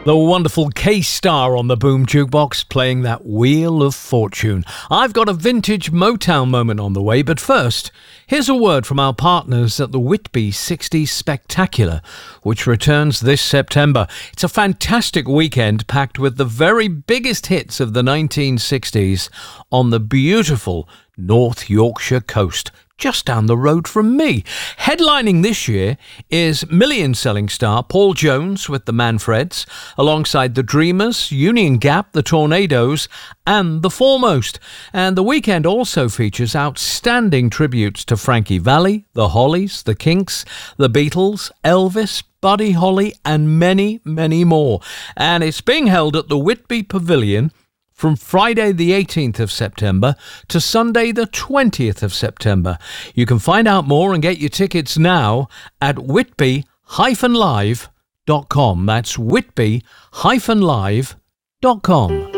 The wonderful K-Star on the Boom Jukebox playing that Wheel of Fortune. I've got a vintage Motown moment on the way, but first, here's a word from our partners at the Whitby 60s Spectacular, which returns this September. It's a fantastic weekend packed with the very biggest hits of the 1960s on the beautiful North Yorkshire coast, just down the road from me. Headlining this year is million-selling star Paul Jones with the Manfreds, alongside the Dreamers, Union Gap, the Tornadoes, and the Foremost. And the weekend also features outstanding tributes to Frankie Valli, the Hollies, the Kinks, the Beatles, Elvis, Buddy Holly, and many, many more. And it's being held at the Whitby Pavilion from Friday the 18th of September to Sunday the 20th of September. You can find out more and get your tickets now at whitby-live.com. That's whitby-live.com.